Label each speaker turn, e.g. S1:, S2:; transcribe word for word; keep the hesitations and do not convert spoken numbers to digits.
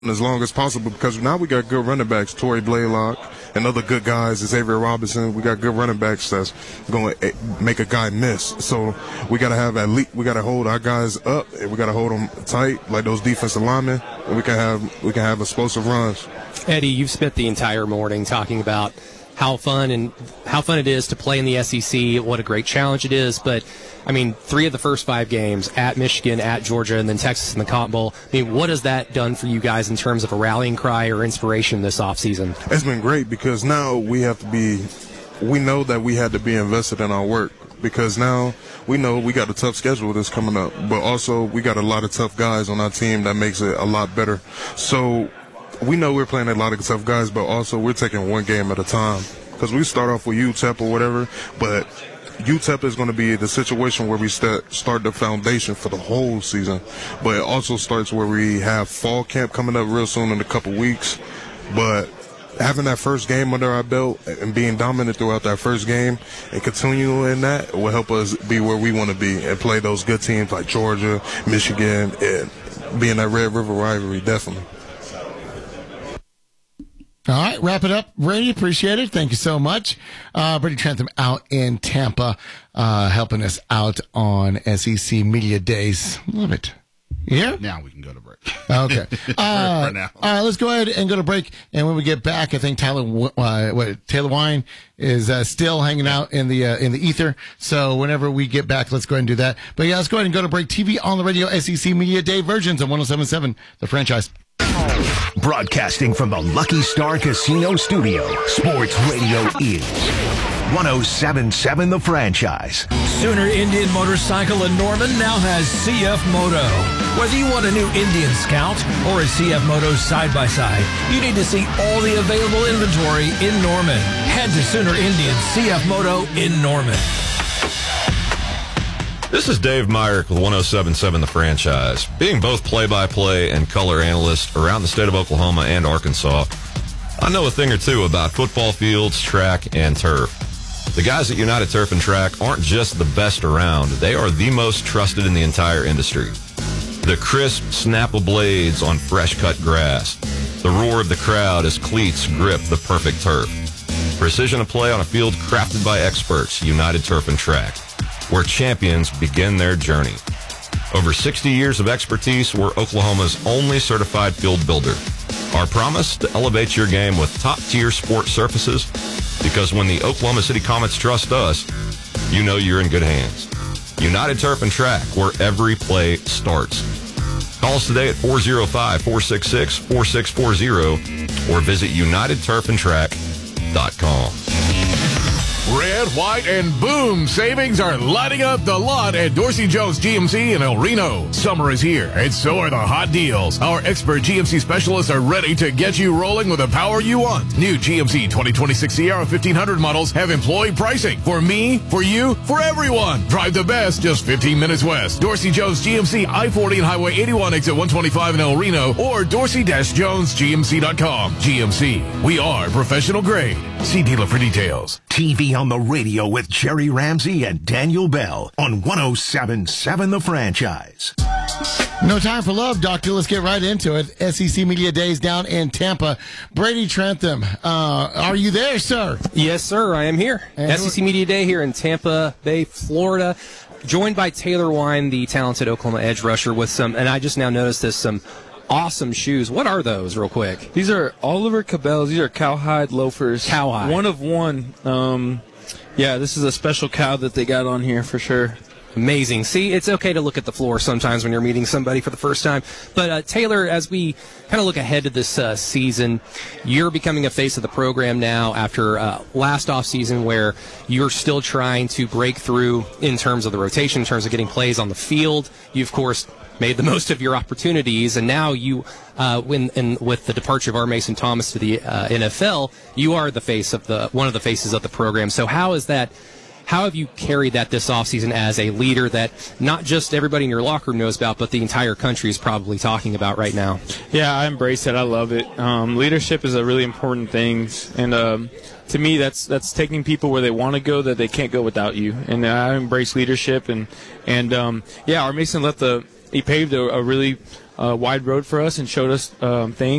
S1: as long as possible, because now we got good running backs, Torrey Blaylock and other good guys, Xavier Robinson. We got good running backs that's going to make a guy miss. So we got to have at least, we got to hold our guys up, and we got to hold them tight like those defensive linemen, and we can have we can have explosive runs.
S2: Eddie, you've spent the entire morning talking about how fun and how fun it is to play in the S E C, what a great challenge it is, but I mean, three of the first five games at Michigan, at Georgia, and then Texas in the Cotton Bowl. I mean, what has that done for you guys in terms of a rallying cry or inspiration this offseason?
S1: It's been great, because now we have to be, we know that we had to be invested in our work, because now we know we got a tough schedule that's coming up, but also we got a lot of tough guys on our team that makes it a lot better. So we know we're playing a lot of tough guys, but also we're taking one game at a time, because we start off with U T E P or whatever, but U T E P is going to be the situation where we start, start the foundation for the whole season, but it also starts where we have fall camp coming up real soon in a couple weeks. But having that first game under our belt and being dominant throughout that first game and continuing that will help us be where we want to be and play those good teams like Georgia, Michigan, and be in that Red River rivalry, definitely.
S3: All right, wrap it up. Brady, appreciate it. Thank you so much. Uh, Brady Trentham out in Tampa, uh, helping us out on S E C Media Days. Love it. Yeah?
S4: Now we can go to break.
S3: Okay. Uh,
S4: For now.
S3: All right, let's go ahead and go to break. And when we get back, I think Tyler, uh, what, Taylor Wine is uh, still hanging out in the uh, in the ether. So whenever we get back, let's go ahead and do that. But yeah, let's go ahead and go to break. T V on the radio, S E C Media Day versions on one oh seven point seven, The Franchise.
S5: Broadcasting from the Lucky Star Casino Studio, Sports Radio is one oh seven point seven The Franchise.
S6: Sooner Indian Motorcycle in Norman now has C F Moto. Whether you want a new Indian Scout or a C F Moto side-by-side, you need to see all the available inventory in Norman. Head to Sooner Indian C F Moto in Norman.
S7: This is Dave Myrick with one oh seven point seven The Franchise. Being both play-by-play and color analyst around the state of Oklahoma and Arkansas, I know a thing or two about football fields, track, and turf. The guys at United Turf and Track aren't just the best around. They are the most trusted in the entire industry. The crisp snap of blades on fresh-cut grass. The roar of the crowd as cleats grip the perfect turf. Precision of play on a field crafted by experts, United Turf and Track, where champions begin their journey. Over sixty years of expertise, we're Oklahoma's only certified field builder. Our promise to elevate your game with top-tier sport surfaces, because when the Oklahoma City Comets trust us, you know you're in good hands. United Turf and Track, where every play starts. Call us today at four oh five, four six six, four six four zero or visit united turf and track dot com.
S8: Red, white, and boom savings are lighting up the lot at Dorsey Jones G M C in El Reno. Summer is here, and so are the hot deals. Our expert G M C specialists are ready to get you rolling with the power you want. New G M C twenty twenty-six Sierra fifteen hundred models have employee pricing. For me, for you, for everyone. Drive the best, just fifteen minutes west. Dorsey Jones G M C, I forty and Highway eighty-one, exit one twenty-five in El Reno, or dorsey jones G M C dot com. G M C, we are professional grade. See dealer for details.
S5: T V on the radio with Jerry Ramsey and Daniel Bell on one oh seven point seven The Franchise.
S3: No time for love, Doctor. Let's get right into it. S E C Media Days down in Tampa. Brady Trentham, uh, are you there, sir?
S2: Yes, sir. I am here.
S3: And
S2: S E C Media Day here in Tampa Bay, Florida. Joined by Taylor Wine, the talented Oklahoma edge rusher, with some, and I just now noticed this, some awesome shoes. What are those, real quick?
S9: These are Oliver Cabela's. These are cowhide loafers.
S2: Cowhide.
S9: One of one. Um, yeah, this is a special cow that they got on here for sure.
S2: Amazing. See, it's okay to look at the floor sometimes when you're meeting somebody for the first time. But, uh, Taylor, as we kind of look ahead to this uh, season, you're becoming a face of the program now after uh, last offseason where you're still trying to break through in terms of the rotation, in terms of getting plays on the field. You, of course, made the most of your opportunities, and now you, uh, when and with the departure of R. Mason Thomas to the uh, N F L, you are the face of the one of the faces of the program. So how is that? How have you carried that this offseason as a leader that not just everybody in your locker room knows about, but the entire country is probably talking about right now?
S9: Yeah, I embrace it. I love it. Um, leadership is a really important thing, and um, to me, that's that's taking people where they want to go that they can't go without you. And I embrace leadership, and and um, yeah, our Mason left the he paved a, a really a wide road for us and showed us um, things.